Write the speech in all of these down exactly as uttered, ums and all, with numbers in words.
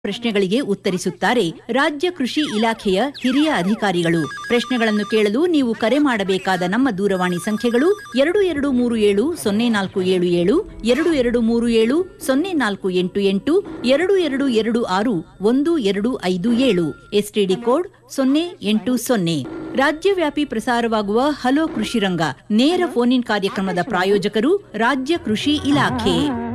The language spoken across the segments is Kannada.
ಪ್ರಶ್ನೆಗಳಿಗೆ ಉತ್ತರಿಸುತ್ತಾರೆ ರಾಜ್ಯ ಕೃಷಿ ಇಲಾಖೆಯ ಹಿರಿಯ ಅಧಿಕಾರಿಗಳು. ಪ್ರಶ್ನೆಗಳನ್ನು ಕೇಳಲು ನೀವು ಕರೆ ಮಾಡಬೇಕಾದ ನಮ್ಮ ದೂರವಾಣಿ ಸಂಖ್ಯೆಗಳು ಎರಡು ಎರಡು ಮೂರು ಏಳು ಸೊನ್ನೆ ನಾಲ್ಕು ಏಳು ಏಳು, ಎರಡು ಎರಡು ಮೂರು ಏಳು ಸೊನ್ನೆ ನಾಲ್ಕು ಎಂಟು ಎಂಟು, ಎರಡು ಎರಡು ಎರಡು ಆರು ಒಂದು ಎರಡು ಐದು ಏಳು. ಎಸ್ಟಿಡಿ ಕೋಡ್ ಸೊನ್ನೆ ಎಂಟು ಸೊನ್ನೆ. ರಾಜ್ಯವ್ಯಾಪಿ ಪ್ರಸಾರವಾಗುವ ಹಲೋ ಕೃಷಿರಂಗ ನೇರ ಫೋನ್ ಇನ್ ಕಾರ್ಯಕ್ರಮದ ಪ್ರಾಯೋಜಕರು ರಾಜ್ಯ ಕೃಷಿ ಇಲಾಖೆ.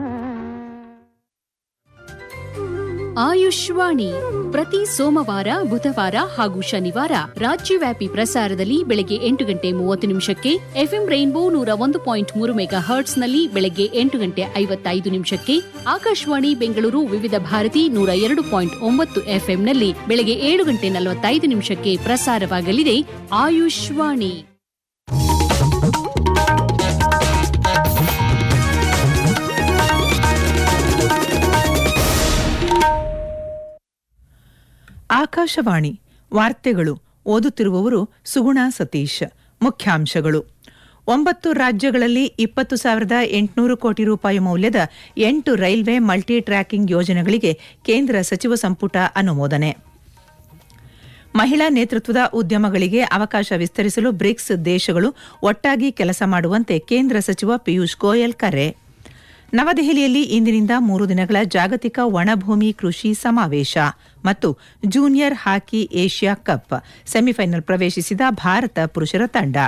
ಆಯುಷ್ವಾಣಿ ಪ್ರತಿ ಸೋಮವಾರ, ಬುಧವಾರ ಹಾಗೂ ಶನಿವಾರ ರಾಜ್ಯವ್ಯಾಪಿ ಪ್ರಸಾರದಲ್ಲಿ ಬೆಳಗ್ಗೆ ಎಂಟು ಗಂಟೆ ಮೂವತ್ತು ನಿಮಿಷಕ್ಕೆ, ಎಫ್ಎಂ ರೈನ್ಬೋ ನೂರ ಒಂದು ಪಾಯಿಂಟ್ ಮೂರು ಮೆಗಾ ಹರ್ಟ್ಸ್ನಲ್ಲಿ ಬೆಳಗ್ಗೆ ಎಂಟು ಗಂಟೆ ಐವತ್ತೈದು ನಿಮಿಷಕ್ಕೆ, ಆಕಾಶವಾಣಿ ಬೆಂಗಳೂರು ವಿವಿಧ ಭಾರತಿ ನೂರ ಎರಡು ಪಾಯಿಂಟ್ ಒಂಬತ್ತು ಎಫ್ಎಂನಲ್ಲಿ ಬೆಳಗ್ಗೆ ಏಳು ಗಂಟೆ ನಲವತ್ತೈದು ನಿಮಿಷಕ್ಕೆ ಪ್ರಸಾರವಾಗಲಿದೆ ಆಯುಷ್ವಾಣಿ. ಆಕಾಶವಾಣಿ ವಾರ್ತೆಗಳು. ಓದುತ್ತಿರುವವರು ಸುಗುಣ ಸತೀಶ್. ಮುಖ್ಯಾಂಶಗಳು: ಒಂಬತ್ತು ರಾಜ್ಯಗಳಲ್ಲಿ ಇಪ್ಪತ್ತು ಸಾವಿರದ ಎಂಟುನೂರು ಕೋಟಿ ರೂಪಾಯಿ ಮೌಲ್ಯದ ಎಂಟು ರೈಲ್ವೆ ಮಲ್ಟಿ ಟ್ರ್ಯಾಕಿಂಗ್ ಯೋಜನೆಗಳಿಗೆ ಕೇಂದ್ರ ಸಚಿವ ಸಂಪುಟ ಅನುಮೋದನೆ. ಮಹಿಳಾ ನೇತೃತ್ವದ ಉದ್ಯಮಗಳಿಗೆ ಅವಕಾಶ ವಿಸ್ತರಿಸಲು ಬ್ರಿಕ್ಸ್ ದೇಶಗಳು ಒಟ್ಟಾಗಿ ಕೆಲಸ ಮಾಡುವಂತೆ ಕೇಂದ್ರ ಸಚಿವ ಪಿಯೂಷ್ ಗೋಯಲ್ ಕರೆ. ನವದೆಹಲಿಯಲ್ಲಿ ಇಂದಿನಿಂದ ಮೂರು ದಿನಗಳ ಜಾಗತಿಕ ಒಣಭೂಮಿ ಕೃಷಿ ಸಮಾವೇಶ ಮತ್ತು junior hockey Asia cup semifinal ಪ್ರವೇಶಿಸಿದ ಭಾರತ ಪುರುಷರ ತಂಡ.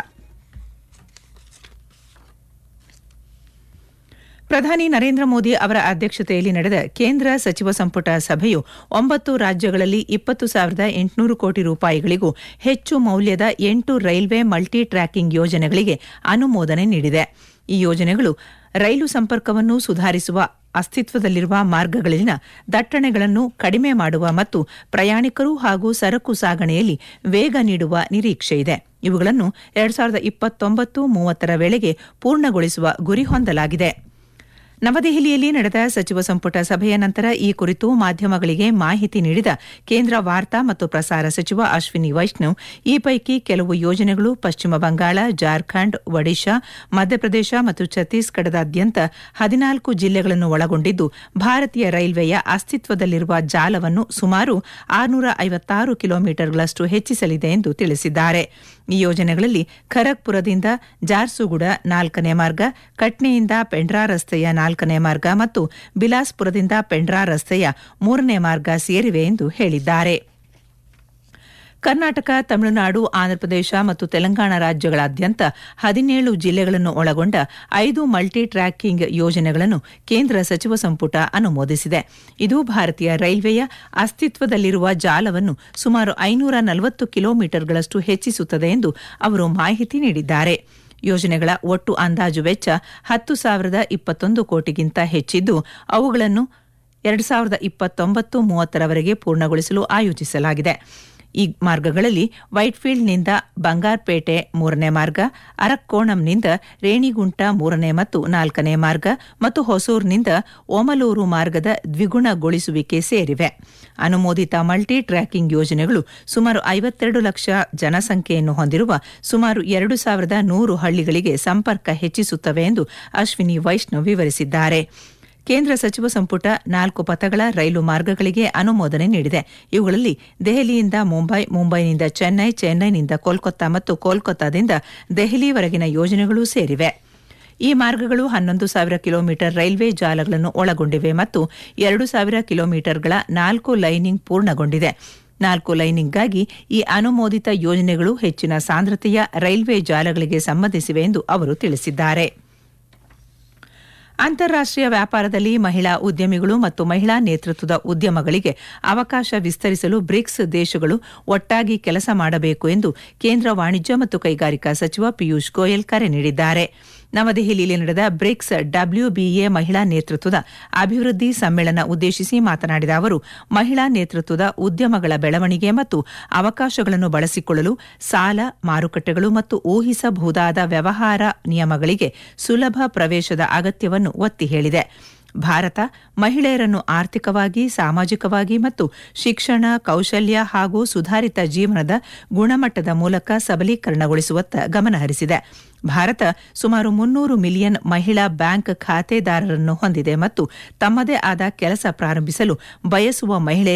ಪ್ರಧಾನಿ ನರೇಂದ್ರ ಮೋದಿ ಅವರ ಅಧ್ಯಕ್ಷತೆಯಲ್ಲಿ ನಡೆದ ಕೇಂದ್ರ ಸಚಿವ ಸಂಪುಟ ಸಭೆಯು ಒಂಬತ್ತು ರಾಜ್ಯಗಳಲ್ಲಿ ಇಪ್ಪತ್ತು ಸಾವಿರದ ಎಂಟುನೂರು ಕೋಟಿ ರೂಪಾಯಿಗಳಿಗೂ ಹೆಚ್ಚು ಮೌಲ್ಯದ ಎಂಟು ರೈಲ್ವೆ ಮಲ್ಟಿ ಟ್ರ್ಯಾಕಿಂಗ್ ಯೋಜನೆಗಳಿಗೆ ಅನುಮೋದನೆ ನೀಡಿದೆ. ಈ ಯೋಜನೆಗಳು ರೈಲು ಸಂಪರ್ಕವನ್ನು ಸುಧಾರಿಸುವ, ಅಸ್ತಿತ್ವದಲ್ಲಿರುವ ಮಾರ್ಗಗಳಲ್ಲಿನ ದಟ್ಟಣೆಗಳನ್ನು ಕಡಿಮೆ ಮಾಡುವ ಮತ್ತು ಪ್ರಯಾಣಿಕರು ಹಾಗೂ ಸರಕು ಸಾಗಣೆಯಲ್ಲಿ ವೇಗ ನೀಡುವ ನಿರೀಕ್ಷೆಯಿದೆ. ಇವುಗಳನ್ನು ಎರಡು ಸಾವಿರದ ಇಪ್ಪತ್ತೊಂಬತ್ತು ಮೂವತ್ತರ ವೇಳೆಗೆ ಪೂರ್ಣಗೊಳಿಸುವ ಗುರಿ ಹೊಂದಲಾಗಿದೆ. ನವದೆಹಲಿಯಲ್ಲಿ ನಡೆದ ಸಚಿವ ಸಂಪುಟ ಸಭೆಯ ನಂತರ ಈ ಕುರಿತು ಮಾಧ್ಯಮಗಳಿಗೆ ಮಾಹಿತಿ ನೀಡಿದ ಕೇಂದ್ರ ವಾರ್ತಾ ಮತ್ತು ಪ್ರಸಾರ ಸಚಿವ ಅಶ್ವಿನಿ ವೈಷ್ಣವ್, ಈ ಪೈಕಿ ಕೆಲವು ಯೋಜನೆಗಳು ಪಶ್ಚಿಮ ಬಂಗಾಳ, ಜಾರ್ಖಂಡ್, ಒಡಿಶಾ, ಮಧ್ಯಪ್ರದೇಶ ಮತ್ತು ಛತ್ತೀಸ್ಗಢದಾದ್ಯಂತ ಹದಿನಾಲ್ಕು ಜಿಲ್ಲೆಗಳನ್ನು ಒಳಗೊಂಡಿದ್ದು, ಭಾರತೀಯ ರೈಲ್ವೆಯ ಅಸ್ತಿತ್ವದಲ್ಲಿರುವ ಜಾಲವನ್ನು ಸುಮಾರು ಆರುನೂರ ಐವತ್ತಾರು ಕಿಲೋಮೀಟರ್ಗಳಷ್ಟು ಹೆಚ್ಚಿಸಲಿದೆ ಎಂದು ತಿಳಿಸಿದ್ದಾರೆ. ಈ ಯೋಜನೆಗಳಲ್ಲಿ ಖರಗ್ಪುರದಿಂದ ಜಾರ್ಸುಗುಡ ನಾಲ್ಕನೇ ಮಾರ್ಗ, ಕಟ್ನಿಯಿಂದ ಪೆಂಡ್ರಾ ರಸ್ತೆಯ ನಾಲ್ಕನೇ ಮಾರ್ಗ ಮತ್ತು ಬಿಲಾಸ್ಪುರದಿಂದ ಪೆಂಡ್ರಾ ರಸ್ತೆಯ ಮೂರನೇ ಮಾರ್ಗ ಸೇರಿವೆ ಎಂದು ಹೇಳಿದ್ದಾರೆ. ಕರ್ನಾಟಕ, ತಮಿಳುನಾಡು, ಆಂಧ್ರಪ್ರದೇಶ ಮತ್ತು ತೆಲಂಗಾಣ ರಾಜ್ಯಗಳಾದ್ಯಂತ ಹದಿನೇಳು ಜಿಲ್ಲೆಗಳನ್ನು ಒಳಗೊಂಡ ಐದು ಮಲ್ಟಿ ಟ್ರ್ಯಾಕಿಂಗ್ ಯೋಜನೆಗಳನ್ನು ಕೇಂದ್ರ ಸಚಿವ ಸಂಪುಟ ಅನುಮೋದಿಸಿದೆ. ಇದು ಭಾರತೀಯ ರೈಲ್ವೆಯ ಅಸ್ತಿತ್ವದಲ್ಲಿರುವ ಜಾಲವನ್ನು ಸುಮಾರು ಐನೂರ ನಲವತ್ತು ಕಿಲೋಮೀಟರ್ಗಳಷ್ಟು ಹೆಚ್ಚಿಸುತ್ತದೆ ಎಂದು ಅವರು ಮಾಹಿತಿ ನೀಡಿದ್ದಾರೆ. ಯೋಜನೆಗಳ ಒಟ್ಟು ಅಂದಾಜು ವೆಚ್ಚ ಹತ್ತು ಸಾವಿರದ ಇಪ್ಪತ್ತೊಂದು ಕೋಟಿಗಿಂತ ಹೆಚ್ಚಿದ್ದು, ಅವುಗಳನ್ನು ಎರಡು ಸಾವಿರದ ಇಪ್ಪತ್ತೊಂಬತ್ತು ಮೂವತ್ತರವರೆಗೆ ಪೂರ್ಣಗೊಳಿಸಲು ಆಯೋಜಿಸಲಾಗಿದೆ. ಈ ಮಾರ್ಗಗಳಲ್ಲಿ ವೈಟ್ಫೀಲ್ಡ್ನಿಂದ ಬಂಗಾರ್ಪೇಟೆ ಮೂರನೇ ಮಾರ್ಗ, ಅರಕ್ಕೋಣಂನಿಂದ ರೇಣಿಗುಂಟ ಮೂರನೇ ಮತ್ತು ನಾಲ್ಕನೇ ಮಾರ್ಗ ಮತ್ತು ಹೊಸೂರ್ನಿಂದ ಓಮಲೂರು ಮಾರ್ಗದ ದ್ವಿಗುಣಗೊಳಿಸುವಿಕೆ ಸೇರಿವೆ. ಅನುಮೋದಿತ ಮಲ್ಟಿ ಟ್ರ್ಯಾಕಿಂಗ್ ಯೋಜನೆಗಳು ಸುಮಾರು ಐವತ್ತೆರಡು ಲಕ್ಷ ಜನಸಂಖ್ಯೆಯನ್ನು ಹೊಂದಿರುವ ಸುಮಾರು ಎರಡು ಸಾವಿರದ ನೂರು ಹಳ್ಳಿಗಳಿಗೆ ಸಂಪರ್ಕ ಹೆಚ್ಚಿಸುತ್ತವೆ ಎಂದು ಅಶ್ವಿನಿ ವೈಷ್ಣವ್ ವಿವರಿಸಿದ್ದಾರೆ. ಕೇಂದ್ರ ಸಚಿವ ಸಂಪುಟ ನಾಲ್ಕು ಪಥಗಳ ರೈಲು ಮಾರ್ಗಗಳಿಗೆ ಅನುಮೋದನೆ ನೀಡಿದೆ. ಇವುಗಳಲ್ಲಿ ದೆಹಲಿಯಿಂದ ಮುಂಬೈ, ಮುಂಬೈನಿಂದ ಚೆನ್ನೈ, ಚೆನ್ನೈನಿಂದ ಕೋಲ್ಕತ್ತಾ ಮತ್ತು ಕೋಲ್ಕತ್ತಾದಿಂದ ದೆಹಲಿವರೆಗಿನ ಯೋಜನೆಗಳೂ ಸೇರಿವೆ. ಈ ಮಾರ್ಗಗಳು ಹನ್ನೊಂದು ಸಾವಿರ ಕಿಲೋಮೀಟರ್ ರೈಲ್ವೆ ಜಾಲಗಳನ್ನು ಒಳಗೊಂಡಿವೆ ಮತ್ತು ಎರಡು ಸಾವಿರ ಕಿಲೋಮೀಟರ್ಗಳ ನಾಲ್ಕು ಲೈನಿಂಗ್ ಪೂರ್ಣಗೊಂಡಿದೆ. ನಾಲ್ಕು ಲೈನಿಂಗ್ಗಾಗಿ ಈ ಅನುಮೋದಿತ ಯೋಜನೆಗಳು ಹೆಚ್ಚಿನ ಸಾಂದ್ರತೆಯ ರೈಲ್ವೆ ಜಾಲಗಳಿಗೆ ಸಂಬಂಧಿಸಿವೆ ಎಂದು ಅವರು ತಿಳಿಸಿದ್ದಾರೆ. ಅಂತಾರಾಷ್ಟೀಯ ವ್ಯಾಪಾರದಲ್ಲಿ ಮಹಿಳಾ ಉದ್ಯಮಿಗಳು ಮತ್ತು ಮಹಿಳಾ ನೇತೃತ್ವದ ಉದ್ಯಮಗಳಿಗೆ ಅವಕಾಶ ವಿಸ್ತರಿಸಲು ಬ್ರಿಕ್ಸ್ ದೇಶಗಳು ಒಟ್ಟಾಗಿ ಕೆಲಸ ಮಾಡಬೇಕು ಎಂದು ಕೇಂದ್ರ ವಾಣಿಜ್ಯ ಮತ್ತು ಕೈಗಾರಿಕಾ ಸಚಿವ ಪಿಯೂಷ್ ಗೋಯಲ್ ಕರೆ ನೀಡಿದ್ದಾರೆ. ನವದೆಹಲಿಯಲ್ಲಿ ನಡೆದ ಬ್ರಿಕ್ಸ್ ಡಬ್ಲ್ಯೂಬಿಎ ಮಹಿಳಾ ನೇತೃತ್ವದ ಅಭಿವೃದ್ಧಿ ಸಮ್ಮೇಳನ ಉದ್ದೇಶಿಸಿ ಮಾತನಾಡಿದ ಅವರು, ಮಹಿಳಾ ನೇತೃತ್ವದ ಉದ್ಯಮಗಳ ಬೆಳವಣಿಗೆ ಮತ್ತು ಅವಕಾಶಗಳನ್ನು ಬಳಸಿಕೊಳ್ಳಲು ಸಾಲ, ಮಾರುಕಟ್ಟೆಗಳು ಮತ್ತು ಊಹಿಸಬಹುದಾದ ವ್ಯವಹಾರ ನಿಯಮಗಳಿಗೆ ಸುಲಭ ಪ್ರವೇಶದ ಅಗತ್ಯವನ್ನು ಒತ್ತಿ ಹೇಳಿದೆ. ಭಾರತ ಮಹಿಳೆಯರನ್ನು ಆರ್ಥಿಕವಾಗಿ, ಸಾಮಾಜಿಕವಾಗಿ ಮತ್ತು ಶಿಕ್ಷಣ, ಕೌಶಲ್ಯ ಹಾಗೂ ಸುಧಾರಿತ ಜೀವನದ ಗುಣಮಟ್ಟದ ಮೂಲಕ ಸಬಲೀಕರಣಗೊಳಿಸುವತ್ತ ಗಮನಹರಿಸಿದೆ. ಭಾರತ ಸುಮಾರು ಮುನ್ನೂರು ಮಿಲಿಯನ್ ಮಹಿಳಾ ಬ್ಯಾಂಕ್ ಖಾತೆದಾರರನ್ನು ಹೊಂದಿದೆ ಮತ್ತು ತಮ್ಮದೇ ಆದ ಕೆಲಸ ಪ್ರಾರಂಭಿಸಲು ಬಯಸುವ ಮಹಿಳೆ